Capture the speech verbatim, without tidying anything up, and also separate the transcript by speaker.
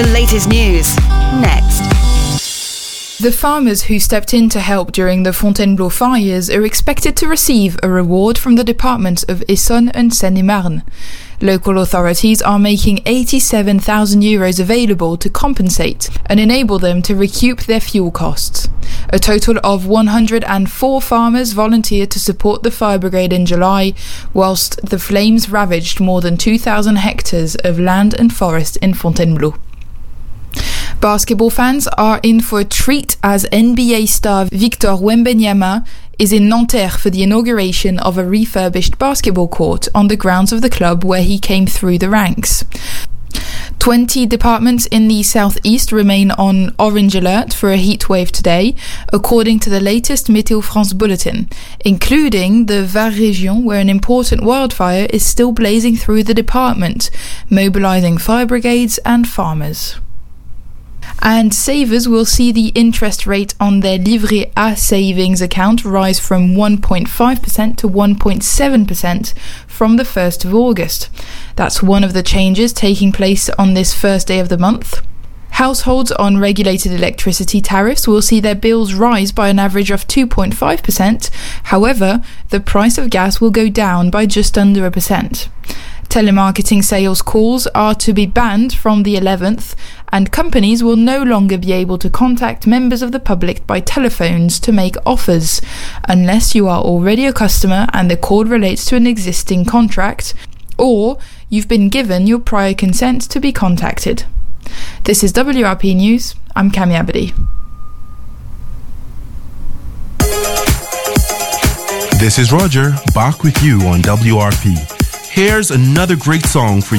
Speaker 1: The latest news, next.
Speaker 2: The farmers who stepped in to help during the Fontainebleau fires are expected to receive a reward from the departments of Essonne and Seine-et-Marne. Local authorities are making eighty-seven thousand euros available to compensate and enable them to recoup their fuel costs. A total of one hundred four farmers volunteered to support the fire brigade in July, whilst the flames ravaged more than two thousand hectares of land and forest in Fontainebleau. Basketball fans are in for a treat as N B A star Victor Wembanyama is in Nanterre for the inauguration of a refurbished basketball court on the grounds of the club where he came through the ranks. twenty departments in the southeast remain on orange alert for a heatwave today, according to the latest Météo France bulletin, including the Var region, where an important wildfire is still blazing through the department, mobilising fire brigades and farmers. And savers will see the interest rate on their Livret A savings account rise from one point five percent to one point seven percent from the first of August. That's one of the changes taking place on this first day of the month. Households on regulated electricity tariffs will see their bills rise by an average of two point five percent. However, the price of gas will go down by just under a percent. Telemarketing sales calls are to be banned from the eleventh, and companies will no longer be able to contact members of the public by telephones to make offers, unless you are already a customer and the call relates to an existing contract, or you've been given your prior consent to be contacted. This is W R P News. I'm Cami Abadi.
Speaker 3: This is Roger, back with you on W R P. Here's another great song for you.